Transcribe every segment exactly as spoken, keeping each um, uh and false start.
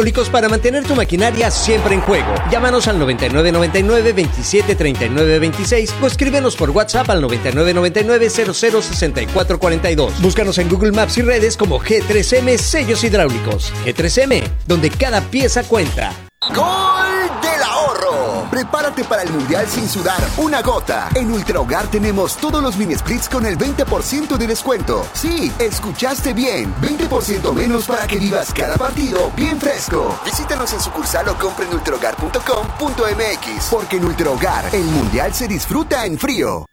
Para mantener tu maquinaria siempre en juego. Llámanos al noventa y nueve noventa y nueve veintisiete treinta y nueve veintiséis o escríbenos por WhatsApp al noventa y nueve noventa y nueve cero cero sesenta y cuatro cuarenta y dos. Búscanos en Google Maps y redes como G tres M Sellos Hidráulicos. G tres M, donde cada pieza cuenta. ¡Gol del ahorro! Prepárate para el Mundial sin sudar una gota. En Ultra Hogar tenemos todos los mini splits con el veinte por ciento de descuento. Sí, escuchaste bien. veinte por ciento menos para que vivas cada partido bien fresco. Visítanos en sucursal o compra en ultrahogar punto com punto m x. Porque en Ultra Hogar el Mundial se disfruta en frío.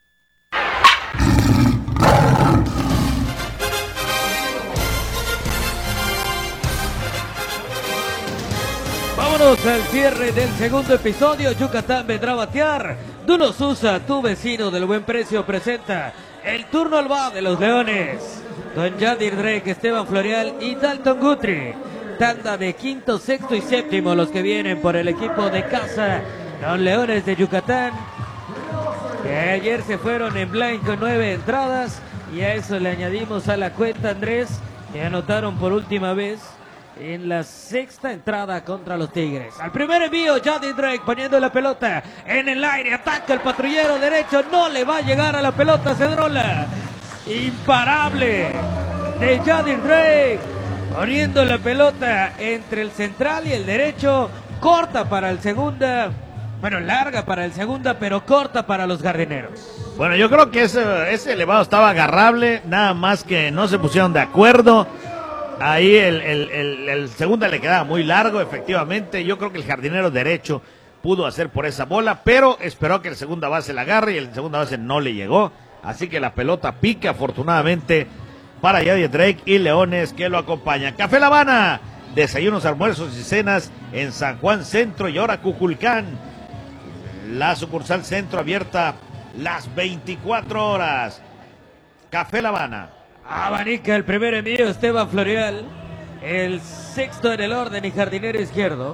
Vámonos al cierre del segundo episodio. Yucatán vendrá a batear. Duno Sousa, tu vecino del buen precio, presenta el turno al bat de los Leones. Con Yadir Drake, Esteban Florial y Dalton Guthrie. Tanda de quinto, sexto y séptimo los que vienen por el equipo de casa. Los Leones de Yucatán, que ayer se fueron en blanco con nueve entradas. Y a eso le añadimos a la cuenta, Andrés, que anotaron por última vez en la sexta entrada contra los Tigres. Al primer envío, Yadir Drake poniendo la pelota en el aire. Ataca el patrullero derecho. No le va a llegar a la pelota Cedrola. Imparable de Yadir Drake. Poniendo la pelota entre el central y el derecho. Corta para el segunda. Bueno, larga para el segunda, pero corta para los jardineros. Bueno, yo creo que ese, ese elevado estaba agarrable. Nada más que no se pusieron de acuerdo. Ahí el, el, el, el segunda le quedaba muy largo, efectivamente. Yo creo que el jardinero derecho pudo hacer por esa bola, pero esperó que el segunda base la agarre y el segunda base no le llegó. Así que la pelota pica, afortunadamente, para Yadir Drake y Leones que lo acompañan. Café La Habana, desayunos, almuerzos y cenas en San Juan Centro y ahora Cuculcán. La sucursal centro abierta las veinticuatro horas. Café La Habana. Abanica el primer envío, Esteban Florial. El sexto en el orden y jardinero izquierdo.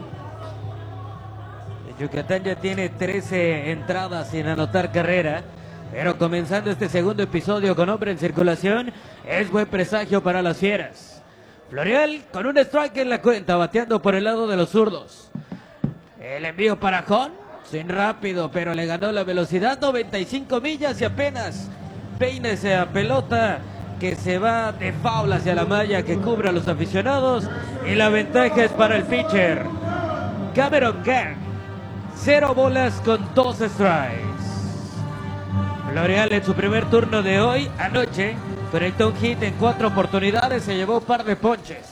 Yucatán ya tiene trece entradas sin anotar carrera. Pero comenzando este segundo episodio con hombre en circulación, es buen presagio para las fieras. Florial con un strike en la cuenta, bateando por el lado de los zurdos. El envío para Jón, sin rápido, pero le ganó la velocidad, noventa y cinco millas y apenas peina esa pelota que se va de foul hacia la malla que cubre a los aficionados, y la ventaja es para el pitcher Cameron Gang. Cero bolas con dos strikes. Florial en su primer turno de hoy, anoche, conectó un hit en cuatro oportunidades, se llevó un par de ponches.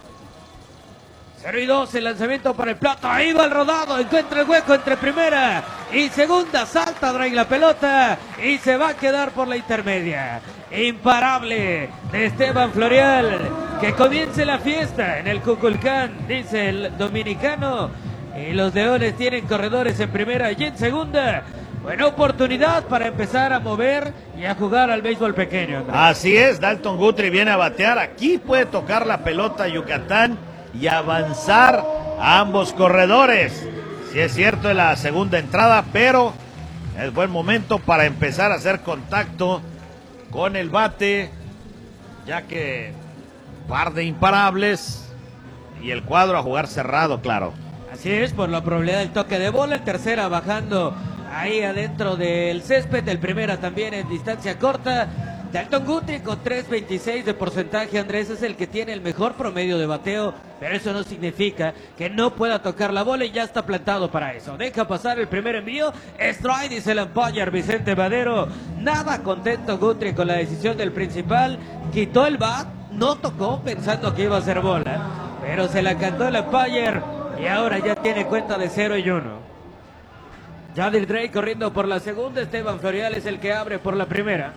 cero y dos, el lanzamiento para el plato, ahí va el rodado, encuentra el hueco entre primera y segunda, salta Drake la pelota y se va a quedar por la intermedia. Imparable de Esteban Florial, que comience la fiesta en el Cuculcán, dice el dominicano, y los Leones tienen corredores en primera y en segunda. Buena oportunidad para empezar a mover y a jugar al béisbol pequeño, ¿no? Así es, Dalton Guthrie viene a batear, aquí puede tocar la pelota Yucatán y avanzar a ambos corredores. Si es cierto, es la segunda entrada, pero es buen momento para empezar a hacer contacto con el bate, ya que par de imparables y el cuadro a jugar cerrado, claro. Así es, por la probabilidad del toque de bola, el tercera bajando ahí adentro del césped, el primera también en distancia corta. Dalton Guthrie con tres veintiséis de porcentaje, Andrés, es el que tiene el mejor promedio de bateo, pero eso no significa que no pueda tocar la bola y ya está plantado para eso. Deja pasar el primer envío, strike, dice el umpire Vicente Madero. Nada contento Guthrie con la decisión del principal, quitó el bat, no tocó pensando que iba a ser bola, pero se la cantó el umpire y ahora ya tiene cuenta de cero y uno. Yadir Drake corriendo por la segunda, Esteban Florial es el que abre por la primera.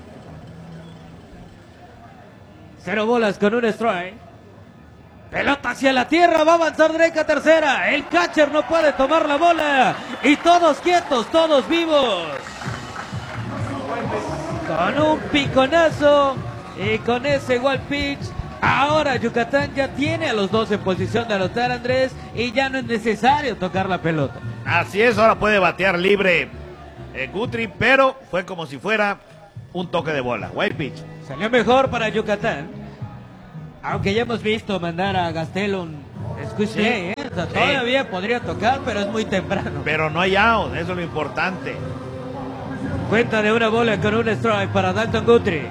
Cero bolas con un strike. Pelota hacia la tierra, va a avanzar Drake a tercera. El catcher no puede tomar la bola. Y todos quietos, todos vivos. Con un piconazo y con ese wild pitch. Ahora Yucatán ya tiene a los dos en posición de anotar, Andrés, y ya no es necesario tocar la pelota. Así es, ahora puede batear libre eh, Guthrie, pero fue como si fuera un toque de bola. Wild pitch. Salió mejor para Yucatán. Aunque ya hemos visto mandar a Gastelum, escuché, ¿eh? fuerza. Todavía podría tocar, pero es muy temprano. Pero no hay out, eso es lo importante. Cuenta de una bola con un strike para Dalton Guthrie.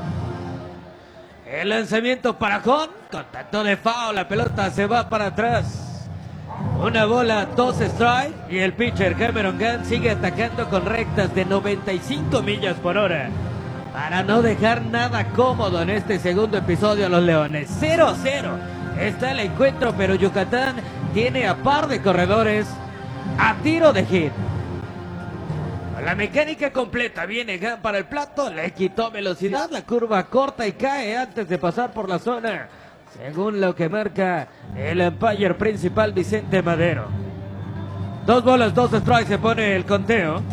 El lanzamiento para Jon. Contacto de foul. La pelota se va para atrás. Una bola, dos strikes. Y el pitcher Cameron Gunn sigue atacando con rectas de noventa y cinco millas por hora. Para no dejar nada cómodo en este segundo episodio a los Leones. cero a cero. Está el encuentro, pero Yucatán tiene a par de corredores a tiro de hit. La mecánica completa, viene Gunn para el plato, le quitó velocidad, la curva corta y cae antes de pasar por la zona, según lo que marca el umpire principal Vicente Madero. Dos bolas, dos strikes, se pone el conteo.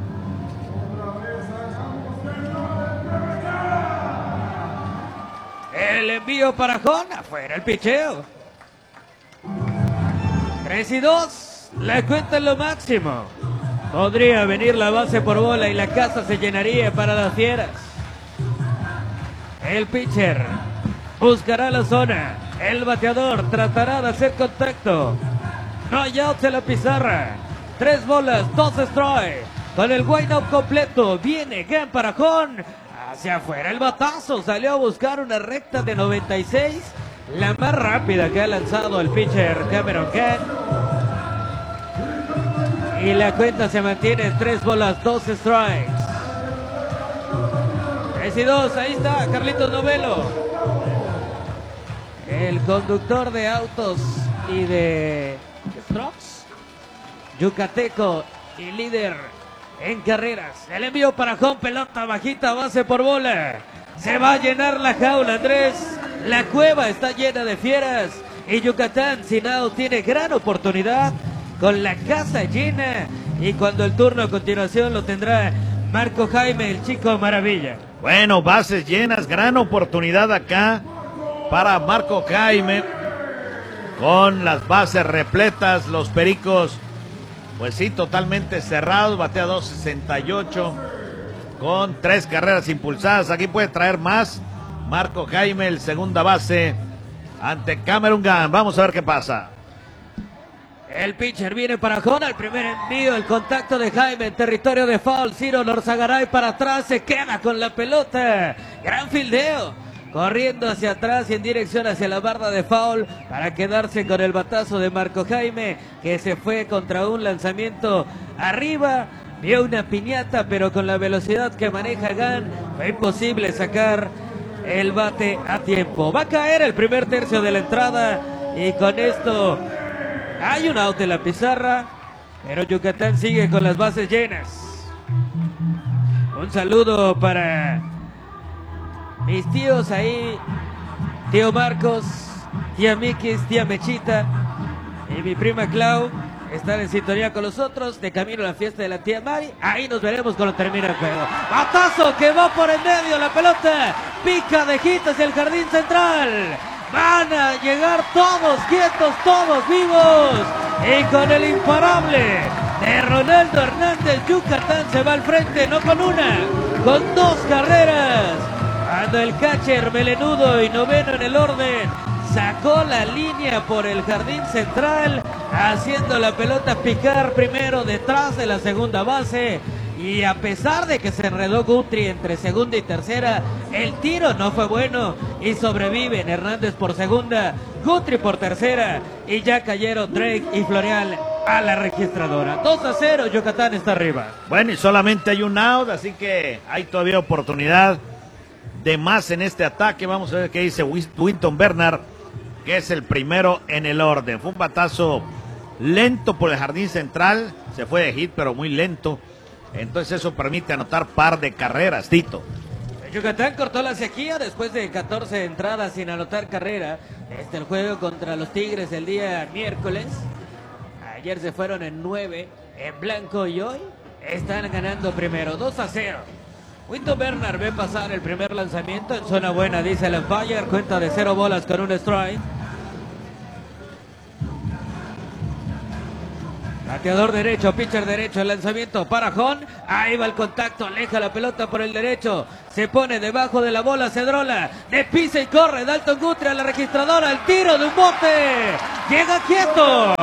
El envío para Jon, afuera el picheo. tres y dos, la cuenta en lo máximo. Podría venir la base por bola y la casa se llenaría para las Fieras. El pitcher buscará la zona. El bateador tratará de hacer contacto. No hay outs en la pizarra. Tres bolas, dos strikes. Con el wind-up completo viene Gunn para Jon. Hacia afuera el batazo. Salió a buscar una recta de noventa y seis. La más rápida que ha lanzado el pitcher Cameron Gunn. Y la cuenta se mantiene en tres bolas, dos strikes. tres y dos, ahí está Carlitos Novelo. El conductor de autos y de trucks yucateco y líder en carreras. El envío para Jon, pelota bajita, base por bola. Se va a llenar la jaula, Andrés. La cueva está llena de fieras. Y Yucatán, sin out, tiene gran oportunidad. Con la casa llena, y cuando el turno a continuación lo tendrá Marco Jaime, el chico maravilla. Bueno, bases llenas, gran oportunidad acá para Marco Jaime, con las bases repletas, los Pericos, pues sí, totalmente cerrados, batea dos sesenta y ocho, con tres carreras impulsadas. Aquí puede traer más Marco Jaime, el segunda base, ante Cameron Gunn. Vamos a ver qué pasa. El pitcher viene para Jon, el primer envío, el contacto de Jaime en territorio de foul. Ciro Norzagaray para atrás, se queda con la pelota. Gran fildeo, corriendo hacia atrás y en dirección hacia la barra de foul para quedarse con el batazo de Marco Jaime, que se fue contra un lanzamiento arriba. Vio una piñata, pero con la velocidad que maneja Gunn fue imposible sacar el bate a tiempo. Va a caer el primer tercio de la entrada y con esto hay un out en la pizarra, pero Yucatán sigue con las bases llenas. Un saludo para mis tíos ahí, tío Marcos, tía Mikis, tía Mechita y mi prima Clau. Están en sintonía con nosotros, de camino a la fiesta de la tía Mari. Ahí nos veremos cuando termine el juego. Batazo que va por el medio, la pelota pica de hit hacia el jardín central. Van a llegar todos quietos, todos vivos. Y con el imparable de Ronaldo Hernández, Yucatán se va al frente, no con una, con dos carreras. Cuando el catcher melenudo y noveno en el orden sacó la línea por el jardín central, haciendo la pelota picar primero detrás de la segunda base. Y a pesar de que se enredó Guthrie entre segunda y tercera, el tiro no fue bueno y sobreviven Hernández por segunda, Guthrie por tercera y ya cayeron Drake y Florial a la registradora. dos a cero, Yucatán está arriba. Bueno, y solamente hay un out, así que hay todavía oportunidad de más en este ataque. Vamos a ver qué dice Winton Bernard, que es el primero en el orden. Fue un batazo lento por el jardín central, se fue de hit pero muy lento. Entonces eso permite anotar par de carreras, Tito. Yucatán cortó la sequía después de catorce entradas sin anotar carrera. Este el juego contra los Tigres el día miércoles. Ayer se fueron en nueve en blanco y hoy están ganando primero, dos a cero. Winton Bernard ve pasar el primer lanzamiento en zona buena, dice el umpire. Cuenta de cero bolas con un strike. Bateador derecho, pitcher derecho, el lanzamiento para Jon. Ahí va el contacto, aleja la pelota por el derecho. Se pone debajo de la bola Cedrola. De pisa y corre Dalton Guthrie a la registradora. El tiro de un bote. Llega quieto.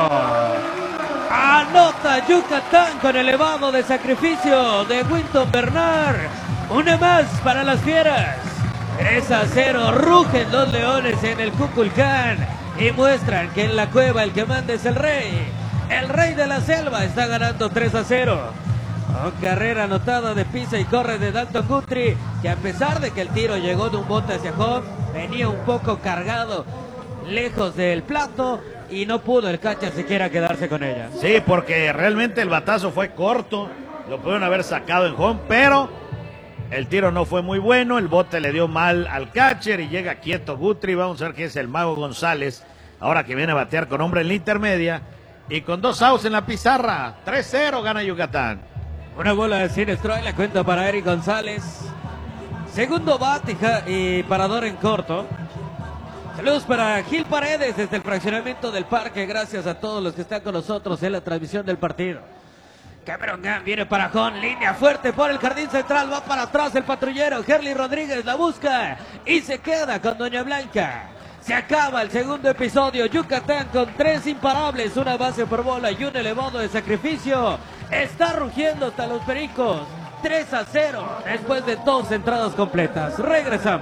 Anota Yucatán con elevado de sacrificio de Winton Bernard. Una más para las fieras. tres a cero. Rugen los leones en el Kukulcán. Y muestran que en la cueva el que manda es el rey. El rey de la selva está ganando tres a cero. Con carrera anotada de pisa y corre de Dalton Guthrie, que a pesar de que el tiro llegó de un bote hacia Jon, venía un poco cargado, lejos del plato, y no pudo el catcher siquiera quedarse con ella. Sí, porque realmente el batazo fue corto, lo pudieron haber sacado en Jon, pero el tiro no fue muy bueno, el bote le dio mal al catcher y llega quieto Guthrie. Vamos a ver qué es el Mago González, ahora que viene a batear con hombre en la intermedia. Y con dos outs en la pizarra, tres cero gana Yucatán. Una bola de sin strike, la cuenta para Eric González. Segundo bate y parador en corto. Saludos para Gil Paredes desde el fraccionamiento del parque. Gracias a todos los que están con nosotros en la transmisión del partido. Cameron Gunn viene para Jon, línea fuerte por el jardín central, va para atrás el patrullero. Herly Rodríguez la busca y se queda con Doña Blanca. Se acaba el segundo episodio. Yucatán con tres imparables, una base por bola y un elevado de sacrificio. Está rugiendo hasta los pericos. tres a cero después de dos entradas completas. Regresamos.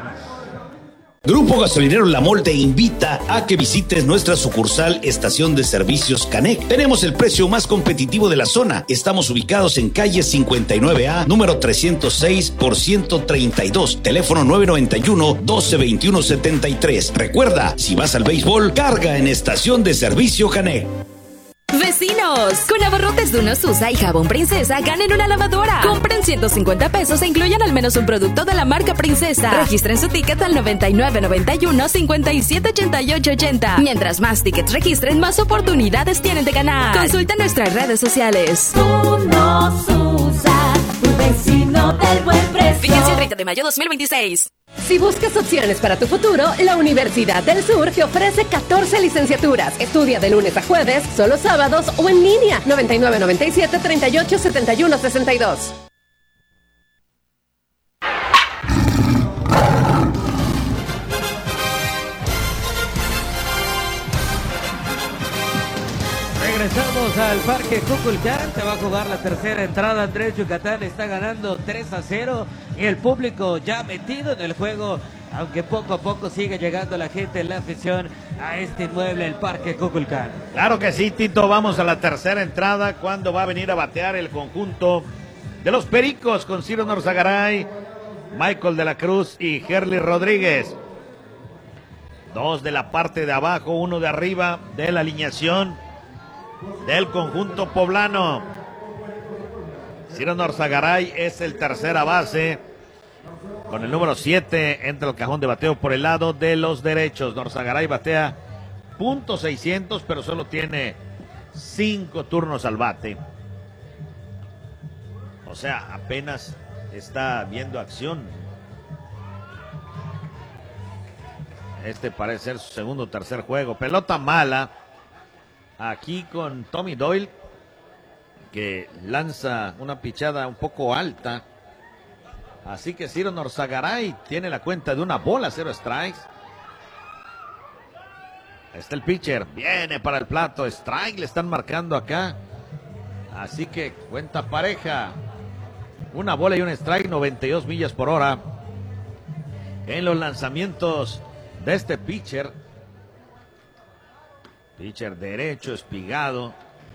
Grupo Gasolinero La Mol te invita a que visites nuestra sucursal Estación de Servicios Canec. Tenemos el precio más competitivo de la zona. Estamos ubicados en calle cincuenta y nueve A, número trescientos seis por ciento treinta y dos, teléfono nueve noventa y uno, doce veintiuno setenta y tres. Recuerda, si vas al béisbol, carga en Estación de Servicio Canec. ¡Vecinos! Con abarrotes de Unosusa y jabón Princesa, ganen una lavadora. Compren ciento cincuenta pesos e incluyan al menos un producto de la marca Princesa. Registren su ticket al noventa y nueve noventa y uno, cincuenta y siete ochenta y ocho ochenta. Mientras más tickets registren, más oportunidades tienen de ganar. Consulta nuestras redes sociales. Unosusa, tu vecino del buen precio. Fíjense el treinta de mayo dos mil veintiséis. Si buscas opciones para tu futuro, la Universidad del Sur te ofrece catorce licenciaturas. Estudia de lunes a jueves, solo sábados o en línea. noventa y nueve noventa y siete, treinta y ocho setenta y uno sesenta y dos. Regresamos al Parque Kukulcán. Se va a jugar la tercera entrada. Andrés, Yucatán está ganando tres a cero y el público ya metido en el juego, aunque poco a poco sigue llegando la gente en la afición a este inmueble, el Parque Kukulcán. Claro que sí, Tito. Vamos a la tercera entrada, cuando va a venir a batear el conjunto de los Pericos con Ciro Norzagaray, Michael de la Cruz y Herly Rodríguez. Dos de la parte de abajo, uno de arriba de la alineación del conjunto poblano. Ciro Norzagaray es el tercera base, con el número siete entra el cajón de bateo por el lado de los derechos. Norzagaray batea punto seiscientos, pero solo tiene cinco turnos al bate. O sea, apenas está viendo acción. Este parece ser su segundo o tercer juego. Pelota mala aquí con Tommy Doyle, que lanza una pichada un poco alta. Así que Ciro Norzagaray tiene la cuenta de una bola, cero strikes. Está el pitcher, viene para el plato, strike le están marcando acá. Así que cuenta pareja. Una bola y un strike, noventa y dos millas por hora en los lanzamientos de este pitcher. Pitcher derecho, espigado.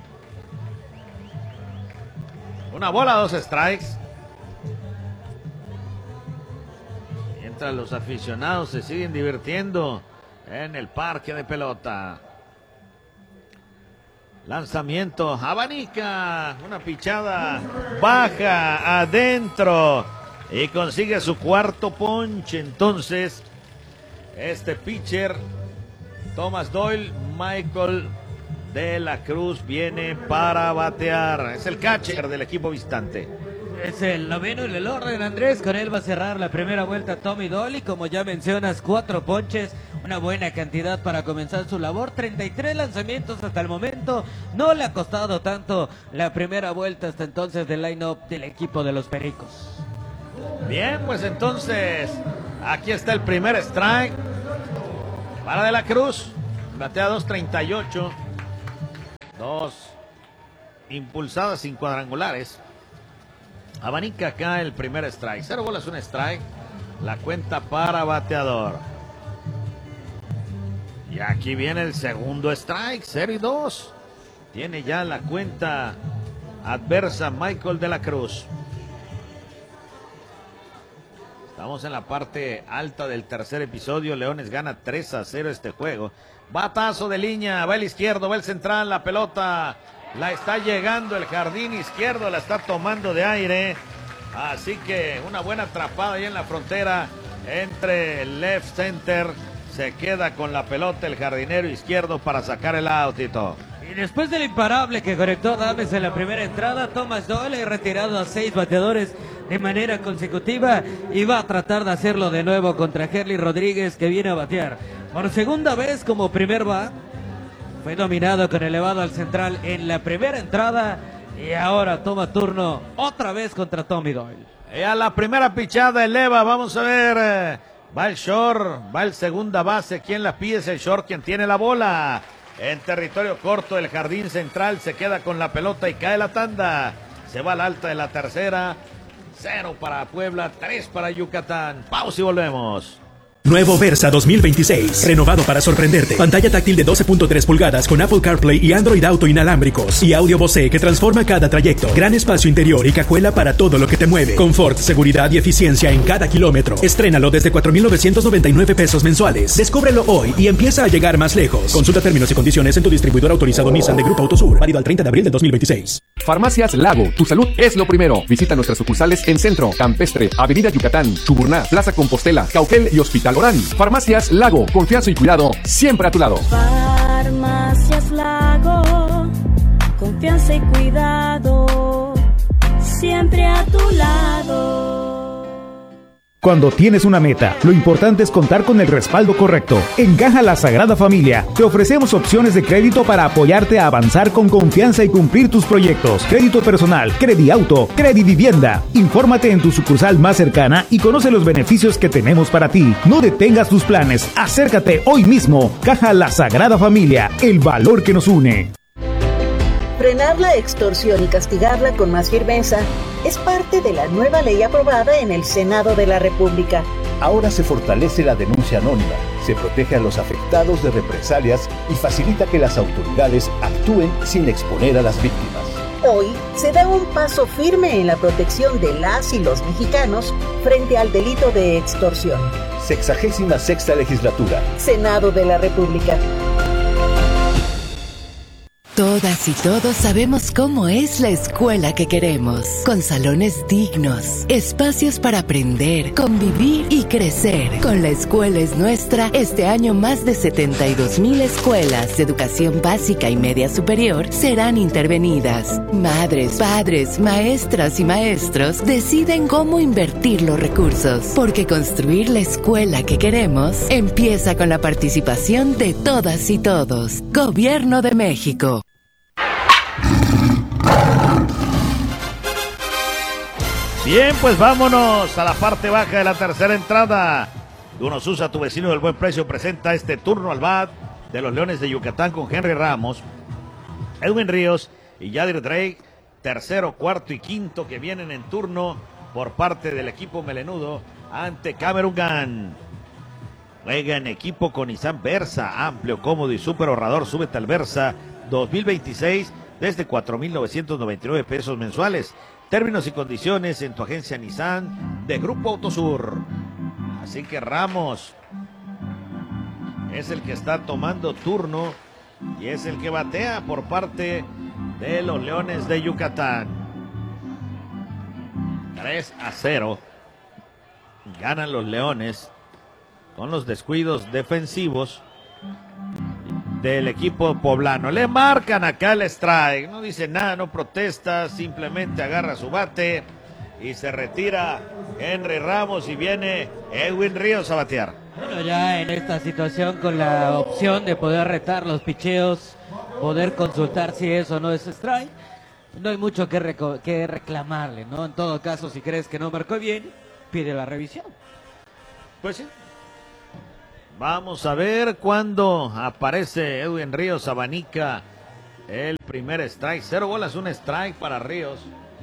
Una bola, dos strikes. Mientras los aficionados se siguen divirtiendo en el parque de pelota. Lanzamiento, abanica, una pichada baja adentro y consigue su cuarto ponche. Entonces, este pitcher, Thomas Doyle, Michael de la Cruz, viene para batear. Es el catcher del equipo visitante. Es el noveno en el orden, Andrés. Con él va a cerrar la primera vuelta Tommy Doyle. Y como ya mencionas, cuatro ponches, una buena cantidad para comenzar su labor. treinta y tres lanzamientos hasta el momento. No le ha costado tanto la primera vuelta hasta entonces del line-up del equipo de los Pericos. Bien, pues entonces aquí está el primer strike para De la Cruz. Batea dos treinta y ocho. Dos impulsadas sin cuadrangulares. Abanica acá el primer strike. Cero bolas, un strike. La cuenta para bateador. Y aquí viene el segundo strike. Cero y dos. Tiene ya la cuenta adversa Michael De la Cruz. Estamos en la parte alta del tercer episodio. Leones gana tres a cero este juego. Batazo de línea. Va el izquierdo, va el central. La pelota la está llegando el jardín izquierdo. La está tomando de aire. Así que una buena atrapada ahí en la frontera entre el left center. Se queda con la pelota el jardinero izquierdo para sacar el out, Tito. Y después del imparable que conectó Dames en la primera entrada, Thomas Doyle ha retirado a seis bateadores de manera consecutiva y va a tratar de hacerlo de nuevo contra Herly Rodríguez, que viene a batear por segunda vez como primer bat. Fue dominado con elevado al central en la primera entrada y ahora toma turno otra vez contra Tommy Doyle. Y a la primera pichada eleva, vamos a ver, eh, va el short, va el segunda base, quien la pide es el short, quien tiene la bola. En territorio corto el jardín central se queda con la pelota y cae la tanda. Se va al alta de la tercera. Cero para Puebla, tres para Yucatán. Pausa y volvemos. Nuevo Versa dos mil veintiséis, renovado para sorprenderte. Pantalla táctil de doce punto tres pulgadas con Apple CarPlay y Android Auto inalámbricos y audio Bose que transforma cada trayecto. Gran espacio interior y cajuela para todo lo que te mueve. Confort, seguridad y eficiencia en cada kilómetro. Estrénalo desde cuatro mil novecientos noventa y nueve pesos mensuales. Descúbrelo hoy y empieza a llegar más lejos. Consulta términos y condiciones en tu distribuidor autorizado Nissan de Grupo Autosur. Válido al treinta de abril del dos mil veintiséis. Farmacias Lago, tu salud es lo primero. Visita nuestras sucursales en Centro, Campestre, Avenida Yucatán, Chuburná, Plaza Compostela, Cauquel y Hospital Orán. Farmacias Lago, confianza y cuidado siempre a tu lado. Farmacias Lago, confianza y cuidado siempre a tu lado. Cuando tienes una meta, lo importante es contar con el respaldo correcto. En Caja La Sagrada Familia, te ofrecemos opciones de crédito para apoyarte a avanzar con confianza y cumplir tus proyectos. Crédito personal, Crediauto, Credivivienda. Infórmate en tu sucursal más cercana y conoce los beneficios que tenemos para ti. No detengas tus planes, acércate hoy mismo. Caja La Sagrada Familia, el valor que nos une. Frenar la extorsión y castigarla con más firmeza es parte de la nueva ley aprobada en el Senado de la República. Ahora se fortalece la denuncia anónima, se protege a los afectados de represalias y facilita que las autoridades actúen sin exponer a las víctimas. Hoy se da un paso firme en la protección de las y los mexicanos frente al delito de extorsión. Sexagésima sexta legislatura. Senado de la República. Todas y todos sabemos cómo es la escuela que queremos, con salones dignos, espacios para aprender, convivir y crecer. Con La Escuela es Nuestra, este año más de setenta y dos mil escuelas de educación básica y media superior serán intervenidas. Madres, padres, maestras y maestros deciden cómo invertir los recursos, porque construir la escuela que queremos empieza con la participación de todas y todos. Gobierno de México. Bien, pues vámonos a la parte baja de la tercera entrada. Unosusa, tu vecino del buen precio, presenta este turno al bat de los Leones de Yucatán con Henry Ramos, Edwin Ríos y Yadir Drake. Tercero, cuarto y quinto que vienen en turno por parte del equipo melenudo ante Cameron Gunn. Juega en equipo con Nissan Versa, amplio, cómodo y súper ahorrador. Súbete al Versa dos mil veintiséis desde cuatro mil novecientos noventa y nueve pesos mensuales. Términos y condiciones en tu agencia Nissan de Grupo Autosur. Así que Ramos es el que está tomando turno y es el que batea por parte de los Leones de Yucatán. tres a cero. Ganan los Leones con los descuidos defensivos del equipo poblano. Le marcan acá el strike, no dice nada, no protesta, simplemente agarra su bate y se retira Henry Ramos y viene Edwin Ríos a batear. Bueno, ya en esta situación con la opción de poder retar los picheos, poder consultar si eso no es strike, no hay mucho que, reco- que reclamarle, ¿no? En todo caso, si crees que no marcó bien, pide la revisión. Pues sí. Vamos a ver cuándo aparece Edwin Ríos, abanica el primer strike. Cero bolas, un strike para Ríos.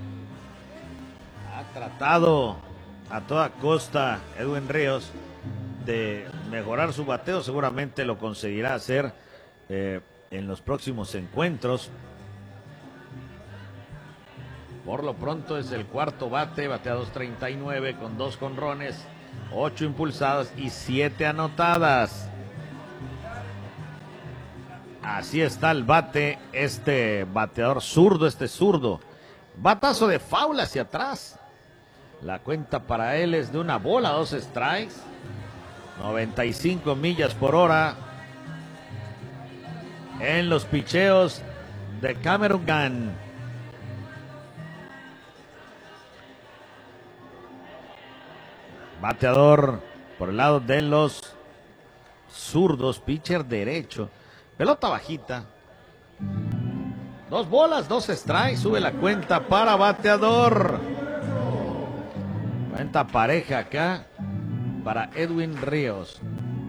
Ha tratado a toda costa Edwin Ríos de mejorar su bateo. Seguramente lo conseguirá hacer eh, en los próximos encuentros. Por lo pronto es el cuarto bate, batea dos treinta y nueve con dos jonrones, ocho impulsadas y siete anotadas. Así está el bate, este bateador zurdo, este zurdo. Batazo de foul hacia atrás. La cuenta para él es de una bola, dos strikes. noventa y cinco millas por hora en los picheos de Cameron Gunn. Bateador por el lado de los zurdos, pitcher derecho. Pelota bajita. Dos bolas, dos strikes. Sube la cuenta para bateador. Cuenta pareja acá para Edwin Ríos.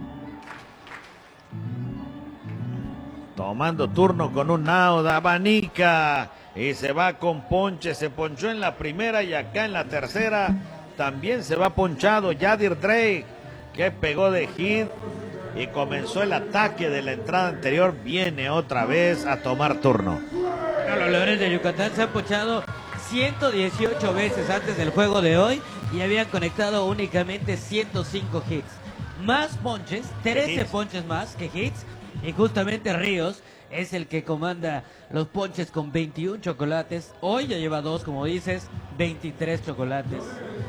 Tomando turno con un out, abanica y se va con ponche. Se ponchó en la primera y acá en la tercera también se va ponchado Yadir Drake, que pegó de hit y comenzó el ataque de la entrada anterior. Viene otra vez a tomar turno. Los Leones de Yucatán se han ponchado ciento dieciocho veces antes del juego de hoy y habían conectado únicamente ciento cinco hits. Más ponches, trece ponches más que hits, y justamente Ríos es el que comanda los ponches con veintiún chocolates. Hoy ya lleva dos, como dices, veintitrés chocolates.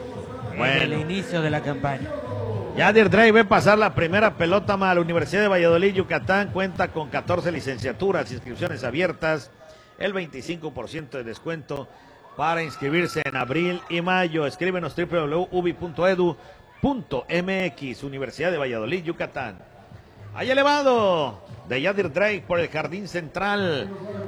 Bueno. En el inicio de la campaña. Yadir Drake ve pasar la primera pelota más a la Universidad de Valladolid. Yucatán cuenta con catorce licenciaturas, inscripciones abiertas, el veinticinco por ciento de descuento para inscribirse en abril y mayo. Escríbenos doble u doble u doble u punto u b i punto e d u punto m x. Universidad de Valladolid, Yucatán. Hay elevado de Yadir Drake por el jardín central.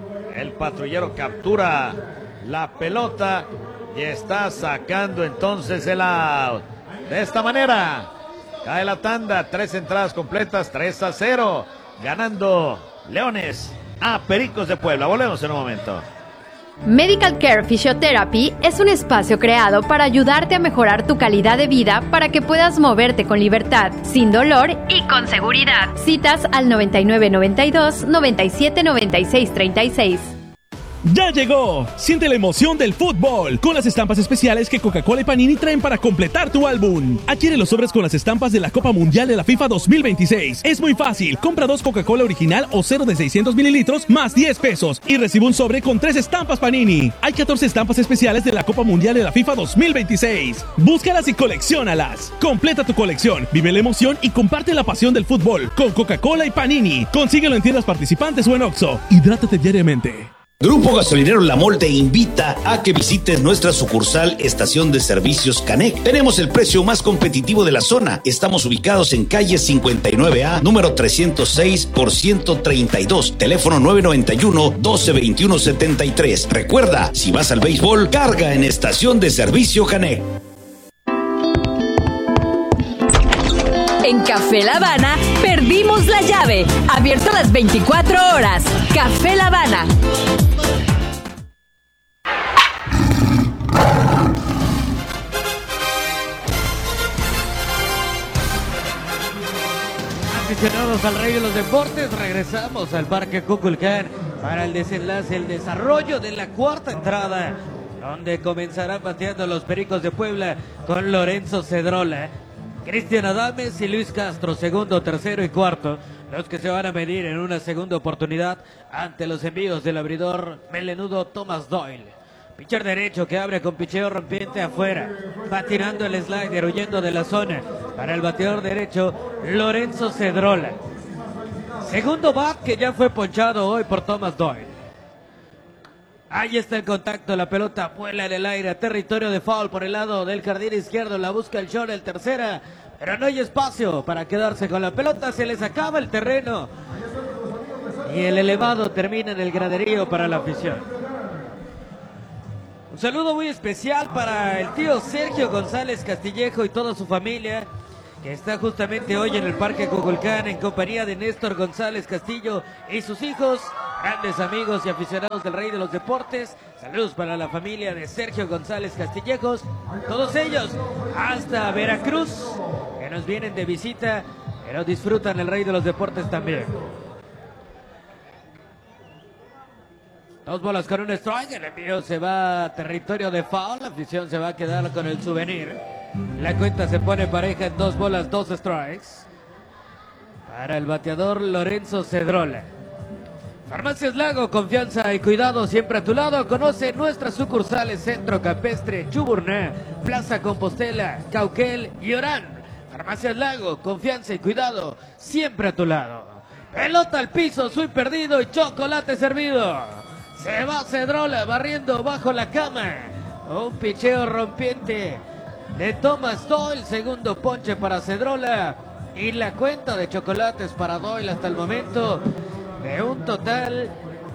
El patrullero captura la pelota y está sacando entonces el out. De esta manera cae la tanda, tres entradas completas, tres a cero, ganando Leones a Pericos de Puebla. Volvemos en un momento. Medical Care Physiotherapy es un espacio creado para ayudarte a mejorar tu calidad de vida para que puedas moverte con libertad, sin dolor y con seguridad. Citas al noventa y nueve noventa y dos, noventa y siete noventa y seis treinta y seis. ¡Ya llegó! Siente la emoción del fútbol con las estampas especiales que Coca-Cola y Panini traen para completar tu álbum. Adquiere los sobres con las estampas de la Copa Mundial de la FIFA dos mil veintiséis. Es muy fácil. Compra dos Coca-Cola original o cero de seiscientos mililitros más diez pesos y recibe un sobre con tres estampas Panini. Hay catorce estampas especiales de la Copa Mundial de la FIFA dos mil veintiséis. Búscalas y colecciónalas. Completa tu colección, vive la emoción y comparte la pasión del fútbol con Coca-Cola y Panini. Consíguelo en tiendas participantes o en Oxxo. Hidrátate diariamente. Grupo Gasolinero La Mol te invita a que visites nuestra sucursal Estación de Servicios Canec. Tenemos el precio más competitivo de la zona. Estamos ubicados en calle cincuenta y nueve A, número trescientos seis por ciento treinta y dos, teléfono nueve noventa y uno, doce veintiuno setenta y tres. Recuerda, si vas al béisbol, carga en Estación de Servicio Canec. En Café La Habana perdimos la llave. Abierto las veinticuatro horas. Café La Habana. Aficionados al rey de los deportes, regresamos al Parque Kukulcán para el desenlace, el desarrollo de la cuarta entrada, donde comenzarán bateando los Pericos de Puebla con Lorenzo Cedrola, Cristian Adames y Luis Castro, segundo, tercero y cuarto, los que se van a medir en una segunda oportunidad ante los envíos del abridor melenudo Thomas Doyle. Pitcher derecho que abre con picheo rompiente afuera, va tirando el slider huyendo de la zona para el bateador derecho Lorenzo Cedrola. Segundo bat que ya fue ponchado hoy por Thomas Doyle. Ahí está el contacto, la pelota vuela en el aire, territorio de foul por el lado del jardín izquierdo, la busca el short, el tercera, pero no hay espacio para quedarse con la pelota, se les acaba el terreno y el elevado termina en el graderío para la afición. Un saludo muy especial para el tío Sergio González Castillejo y toda su familia, que está justamente hoy en el Parque Cuculcán en compañía de Néstor González Castillo y sus hijos, grandes amigos y aficionados del Rey de los Deportes. Saludos para la familia de Sergio González Castillejos, todos ellos hasta Veracruz, que nos vienen de visita, pero disfrutan el Rey de los Deportes también. Dos bolas con un strike, el envío se va a territorio de foul, la afición se va a quedar con el souvenir. La cuenta se pone pareja en dos bolas, dos strikes. Para el bateador Lorenzo Cedrola. Farmacias Lago, confianza y cuidado siempre a tu lado. Conoce nuestras sucursales Centro Campestre, Chuburná, Plaza Compostela, Cauquel y Orán. Farmacias Lago, confianza y cuidado siempre a tu lado. Pelota al piso, soy perdido y chocolate servido. Se va Cedrola barriendo bajo la cama. Un picheo rompiente de Thomas Doyle, segundo ponche para Cedrola y la cuenta de chocolates para Doyle hasta el momento de un total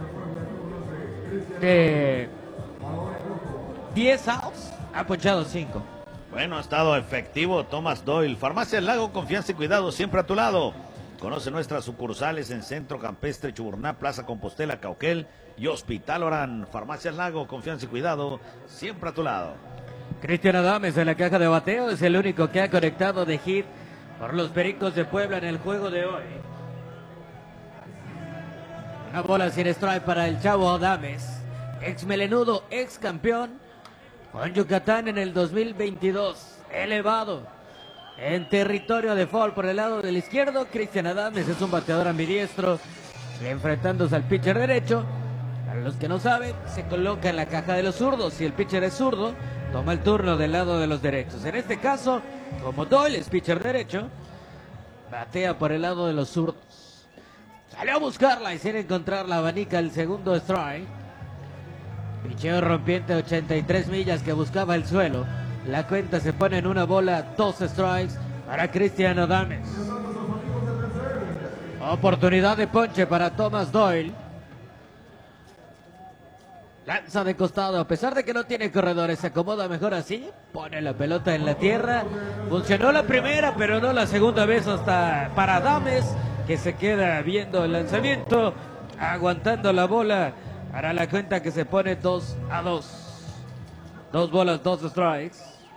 de diez outs, ha ponchado cinco. Bueno, ha estado efectivo Thomas Doyle. Farmacia Lago, confianza y cuidado siempre a tu lado. Conoce nuestras sucursales en Centro Campestre, Chuburná, Plaza Compostela, Cauquel y Hospital Orán. Farmacia Lago, confianza y cuidado siempre a tu lado. Cristian Adames en la caja de bateo es el único que ha conectado de hit por los Pericos de Puebla en el juego de hoy. Una bola sin strike para el chavo Adames, ex melenudo, ex campeón con Yucatán en el dos mil veintidós, elevado en territorio de foul por el lado del izquierdo. Cristian Adames es un bateador ambidiestro, enfrentándose al pitcher derecho. Para los que no saben, se coloca en la caja de los zurdos. Si el pitcher es zurdo, toma el turno del lado de los derechos. En este caso, como Doyle es pitcher derecho, batea por el lado de los zurdos. Salió a buscarla y sin encontrar la abanica el segundo strike. Picheo rompiente, ochenta y tres millas que buscaba el suelo. La cuenta se pone en una bola, dos strikes para Cristian Adames. Oportunidad de ponche para Thomas Doyle. Lanza de costado, a pesar de que no tiene corredores, se acomoda mejor así, pone la pelota en la tierra. Funcionó la primera, pero no la segunda vez hasta para Adames, que se queda viendo el lanzamiento, aguantando la bola para la cuenta que se pone dos a dos. Dos bolas, dos strikes.